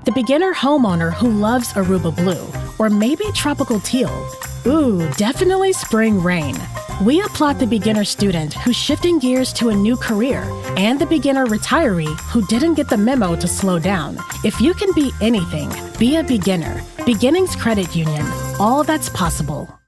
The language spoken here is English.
The beginner homeowner who loves Aruba Blue, or maybe tropical teal. Ooh, definitely spring rain. We applaud the beginner student who's shifting gears to a new career, and the beginner retiree who didn't get the memo to slow down. If you can be anything, be a beginner. Beginnings Credit Union. All that's possible.